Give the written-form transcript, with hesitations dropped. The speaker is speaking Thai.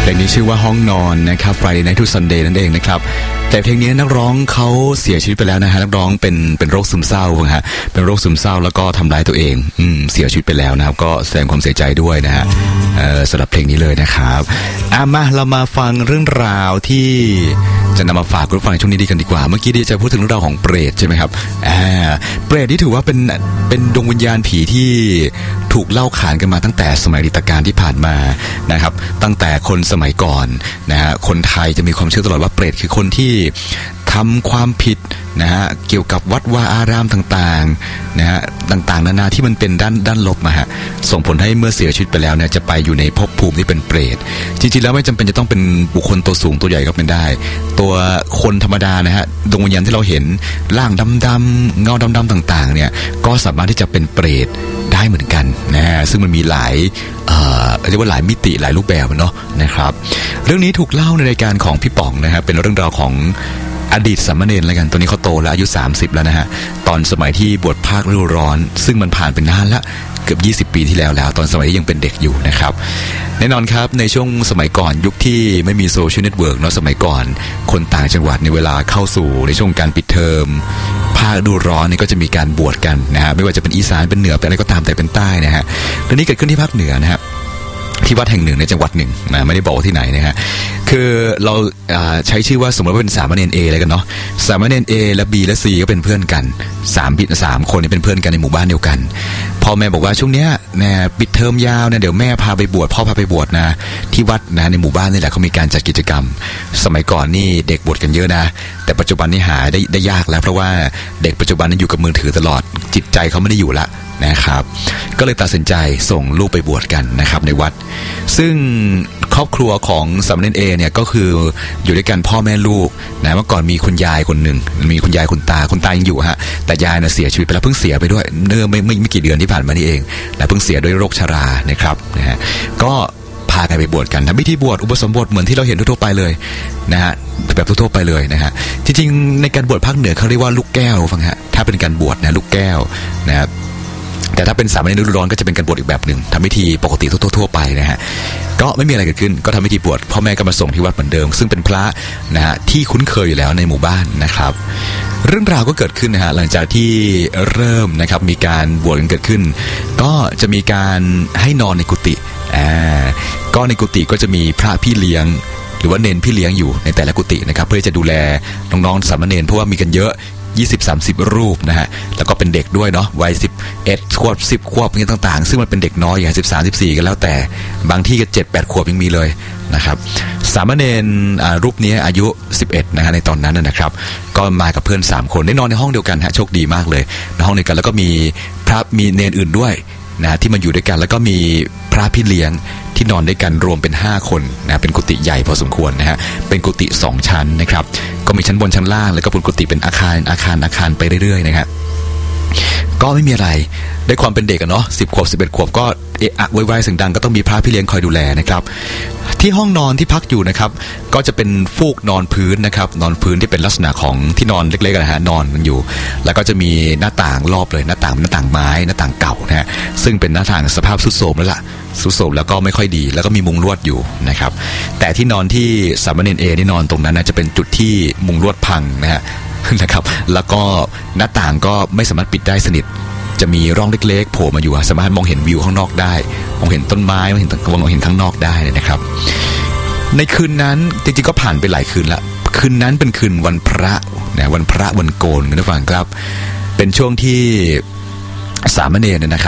ลงนี้ชื่อว่าห้องนอนนะครับ Friday Night to Sunday นั่นเองนะครับแต่เพลงนี้นักร้องเขาเสียชีวิตไปแล้วนะฮะนักร้องเป็นโรคซึมเศร้าฮะเป็นโรคซึมเศร้าแล้วก็ทำร้ายตัวเองเสียชีวิตไปแล้วนะครับก็แสดงความเสียใจด้วยนะฮะสำหรับเพลงนี้เลยนะครับมาเรามาฟังเรื่องราวที่จะนำมาฝากคุณผู้ฟังในช่วงนี้ดีกันดีกว่าเมื่อกี้จะพูดถึงเรื่องราวของเปรตใช่ไหมครับเปรตที่ถือว่าเป็นดวงวิญญาณผีที่ถูกเล่าขานกันมาตั้งแต่สมัยอดีตการที่ผ่านมานะครับตั้งแต่คนสมัยก่อนนะฮะคนไทยจะมีความเชื่อตลอดว่าเปรตคือคนที่ทำความผิดนะฮะเกี่ยวกับวัดวาอารามต่างๆนะฮะต่างๆนานาที่มันเป็นด้านลบมาฮะส่งผลให้เมื่อเสียชีวิตไปแล้วเนี่ยจะไปอยู่ในภพภูมิที่เป็นเปรตจริงๆแล้วไม่จำเป็นจะต้องเป็นบุคคลตัวสูงตัวใหญ่ก็เป็นได้ตัวคนธรรมดานะฮะดวงวิญญาณที่เราเห็นร่างดำๆเงาดำๆต่างๆเนี่ยก็สามารถที่จะเป็นเปรตได้เหมือนกันนะฮะซึ่งมันมีหลายเรียกว่าหลายมิติหลายรูปแบบเนาะนะครับเรื่องนี้ถูกเล่าในรายการของพี่ป๋องนะฮะเป็นเรื่องราวของอดีตสามเณรแล้วกันตอนนี้เขาโตแล้วอายุ30แล้วนะฮะตอนสมัยที่บวชภาคฤดูร้อนซึ่งมันผ่านไปนานละเกือบ20 ปีที่แล้วตอนสมัยที่ยังเป็นเด็กอยู่นะครับแน่นอนครับในช่วงสมัยก่อนยุคที่ไม่มีโซเชียลเน็ตเวิร์กเนาะสมัยก่อนคนต่างจังหวัดในเวลาเข้าสู่ในช่วงการปิดเทอมภาคฤดูร้อนนี่ก็จะมีการบวชกันนะฮะไม่ว่าจะเป็นอีสานเป็นเหนือเป็นอะไรก็ตามแต่เป็นใต้นะฮะเรื่องนี้เกิดขึ้นที่ภาคเหนือนะฮะที่วัดแห่งหนึ่งในจังหวัดหนึ่งนะไม่ได้บอกที่ไหนนะฮะคือเราใช้ชื่อว่าสมมติว่าเป็นสามเณร A อะไรกันเนาะสามเณร A และ B และ C ก็เป็นเพื่อนกัน3 คนนี่เป็นเพื่อนกันในหมู่บ้านเดียวกันพ่อแม่บอกว่าช่วงเนี้ยเนี่ยปิดเทอมยาวเนี่ยเดี๋ยวแม่พาไปบวชพ่อพาไปบวชนะที่วัดนะในหมู่บ้านนี่แหละเขามีการจัดกิจกรรมสมัยก่อนนี่เด็กบวชกันเยอะนะแต่ปัจจุบันนี่หาได้ยากแล้วเพราะว่าเด็กปัจจุบันนี่อยู่กับมือถือตลอดจิตใจเขาไม่ได้อยู่ละนะครับก็เลยตัดสินใจส่งลูกไปบวชกันนะครับในวัดซึ่งครอบครัวของสามเณร A เนี่ยก็คืออยู่ด้วยกันพ่อแม่ลูกนะเมื่อก่อนมีคุณยายคนหนึ่งมีคุณยายคุณตายังอยู่ฮะแต่ยายน่ะเสียชีวิตไปแล้วเพิ่งเสียไปด้วยเนื่อไม่กี่เดือนที่ผ่านมานี่เองและเพิ่งเสียด้วยโรคชรานะครับนะฮะก็พากันไปบวชกันทำพิธีบวชอุปสมบทเหมือนที่เราเห็นทั่วไปเลยนะฮะแบบทั่วไปเลยนะฮะจริงๆในการบวชภาคเหนือเขาเรียกว่าลูกแก้วฟังฮะถ้าเป็นการบวชนะลูกแก้วนะครับแต่ถ้าเป็นสามเณรฤดูร้อนก็จะเป็นการบวชอีกแบบหนึ่งทำพิธีปกติทั่วไปนะฮะก็ไม่มีอะไรเกิดขึ้นก็ทำพิธีบวชพ่อแม่ก็มาส่งที่วัดเหมือนเดิมซึ่งเป็นพระนะฮะที่คุ้นเคยอยู่แล้วในหมู่บ้านนะครับเรื่องราวก็เกิดขึ้นนะฮะหลังจากที่เริ่มนะครับมีการบวชกันเกิดขึ้นก็จะมีการให้นอนในกุฏิก็ในกุฏิก็จะมีพระพี่เลี้ยงหรือว่าเนนพี่เลี้ยงอยู่ในแต่ละกุฏินะครับเพื่อจะดูแลน้องๆสามเณรเพราะว่ามีกันเยอะ20-30 รูปนะฮะแล้วก็เป็นเด็กด้วยเนาะวัย11 ขวบ10 ขวบอย่างต่างๆซึ่งมันเป็นเด็กน้อยอย่าง13-14กันแล้วแต่บางที่ก็7-8 ขวบยังมีเลยนะครับสามเณรรูปนี้อายุ11นะฮะในตอนนั้นนะครับก็มากับเพื่อน3 คนได้นอนในห้องเดียวกันฮะโชคดีมากเลยในห้องเดียวกันแล้วก็มีพระมีเนรอื่นด้วยนะที่มาอยู่ด้วยกันแล้วก็มีพระพี่เลี้ยงที่นอนด้วยกันรวมเป็น5 คนนะเป็นกุฏิใหญ่พอสมควรนะฮะเป็นกุฏิ2 ชั้นนะครับก็มีชั้นบนชั้นล่างแล้วก็เป็นกุฏิเป็นอาคารไปเรื่อยๆนะครับก็ไม่มีอะไรได้ความเป็นเด็กอะเนาะ10 ขวบ11 ขวบก็เอะอะไวๆเสียงดังก็ต้องมีพระพี่เลี้ยงคอยดูแลนะครับที่ห้องนอนที่พักอยู่นะครับก็จะเป็นฟูกนอนพื้นนะครับนอนพื้นที่เป็นลักษณะของที่นอนเล็กๆนะฮะนอนกันอยู่แล้วก็จะมีหน้าต่างรอบเลยหน้าต่างไม้หน้าต่างเก่านะฮะซึ่งเป็นหน้าต่างสภาพทรุดโทรมแล้วล่ะทรุดโทรมแล้วก็ไม่ค่อยดีแล้วก็มีมุงลวดอยู่นะครับแต่ที่นอนที่สามเณร A นี่นอนตรงนั้นนะจะเป็นจุดที่มุงลวดพังนะครับแล้วก็หน้าต่างก็ไม่สามารถปิดได้สนิทจะมีร่องเล็กๆโผล่มาอยู่สามารถมองเห็นวิวข้างนอกได้มองเห็นต้นไม้มองเห็นข้างนอกได้นะครับในคืนนั้นจริงๆก็ผ่านไปหลายคืนละคืนนั้นเป็นคืนวันพระนะวันพระวันโกนคุณผู้ฟังครับเป็นช่วงที่สามเณรนะครับ